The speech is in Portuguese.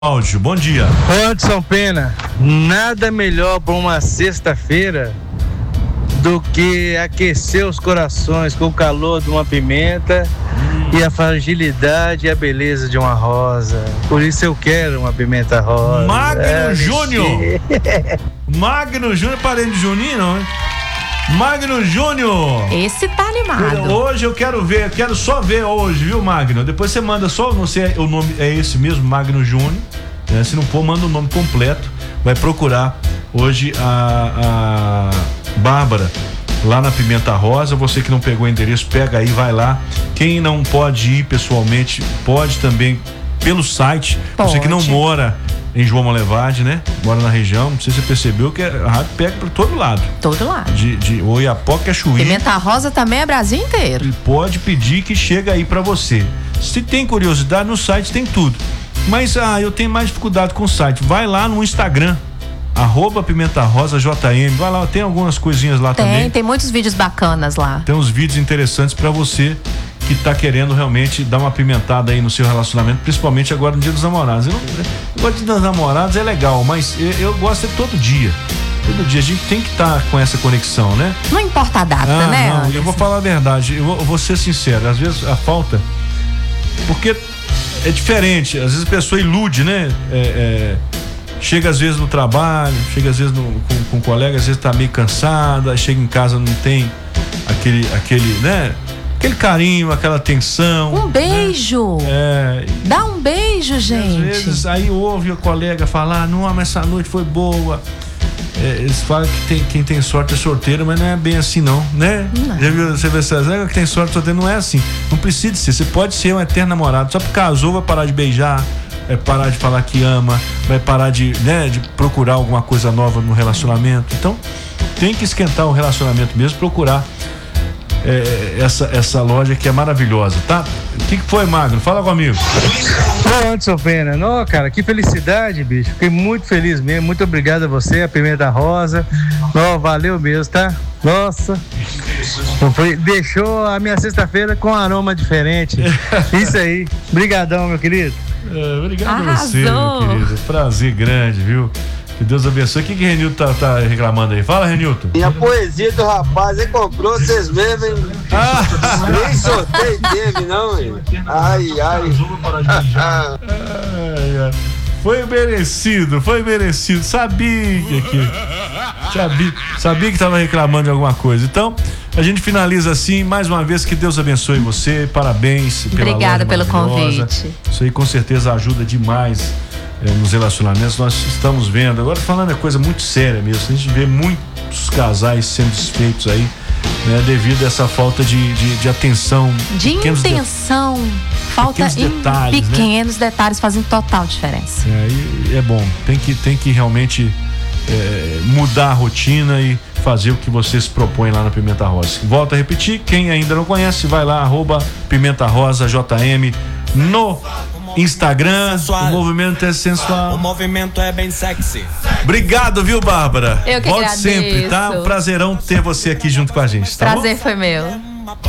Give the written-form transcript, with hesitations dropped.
Áudio, bom dia. Anderson Pena, nada melhor para uma sexta-feira do que aquecer os corações com o calor de uma pimenta e a fragilidade e a beleza de uma rosa. Por isso eu quero uma pimenta rosa. Magno Júnior. Magno Júnior, parente de Juninho, não, hein? Magno Júnior. Esse tá animado. Hoje eu quero só ver hoje, viu, Magno? Depois você manda só, não sei, o nome é esse mesmo, Magno Júnior. Né? Se não for, manda o nome completo. Vai procurar hoje a Bárbara lá na Pimenta Rosa. Você que não pegou o endereço, pega aí, vai lá. Quem não pode ir pessoalmente, pode também pelo site. Pode. Você que não mora em João Molevade, né? Mora na região, não sei se você percebeu que a rádio pega pra todo lado. Todo lado. De Oiapoque a Chuí. Pimenta Rosa também é Brasil inteiro. E pode pedir que chega aí pra você. Se tem curiosidade, no site tem tudo. Mas, eu tenho mais dificuldade com o site. Vai lá no Instagram, @PimentaRosaJM. Vai lá, tem algumas coisinhas lá também. Tem muitos vídeos bacanas lá. Tem uns vídeos interessantes pra você que tá querendo realmente dar uma apimentada aí no seu relacionamento, principalmente agora no Dia dos Namorados. Eu gosto de Dia dos Namorados, é legal, mas eu gosto de todo dia. Todo dia a gente tem que estar com essa conexão, né? Não importa a data, né? Não, eu vou falar a verdade, eu vou ser sincero, às vezes a falta, porque é diferente, às vezes a pessoa ilude, né? Chega às vezes no trabalho, chega às vezes com um colega, às vezes tá meio cansada, chega em casa, não tem aquele, né? Aquele carinho, aquela atenção. Um beijo. Né? Dá um beijo, gente. Às vezes aí ouve o colega falar, não, mas essa noite foi boa. Eles falam que quem tem sorte é sorteiro, mas não é bem assim não, né? Não. Já viu, você vê essas que tem sorte sorteiro, não é assim. Não precisa ser, você pode ser um eterno namorado. Só porque casou, vai parar de beijar, vai parar de falar que ama, vai parar de procurar alguma coisa nova no relacionamento. Então, tem que esquentar o relacionamento mesmo, procurar essa loja que é maravilhosa, tá? O que foi, Magno? Fala comigo. Ô, Anderson Pena, não, cara, que felicidade, bicho. Fiquei muito feliz mesmo. Muito obrigado a você, a Pimenta Rosa. Não, valeu mesmo, tá? Nossa, deixou a minha sexta-feira com um aroma diferente. Isso aí. Brigadão, meu querido. Obrigado a você, meu querido. Prazer grande, viu? Que Deus abençoe. O que Renilton tá reclamando aí? Fala, Renilton. E a poesia do rapaz, ele comprou, vocês mesmo, hein? Nem sorteio teve, não, hein? Ai. Foi merecido. Sabia que tava reclamando de alguma coisa. Então, a gente finaliza assim, mais uma vez, que Deus abençoe você. Parabéns pela Obrigada pelo convite. Isso aí com certeza ajuda demais nos relacionamentos. Nós estamos vendo, agora falando coisa muito séria mesmo, a gente vê muitos casais sendo desfeitos aí, né, devido a essa falta de atenção, de intenção, falta em detalhes, pequenos detalhes fazem total diferença. É bom, tem que realmente mudar a rotina e fazer o que vocês propõem lá na Pimenta Rosa. Volto a repetir, quem ainda não conhece, vai lá, @PimentaRosaJM no Instagram. O movimento é sensual. O movimento é bem sexy. Obrigado, viu, Bárbara? Eu que Volte agradeço. sempre, tá? Um prazerão ter você aqui junto com a gente, tá? Prazer foi meu.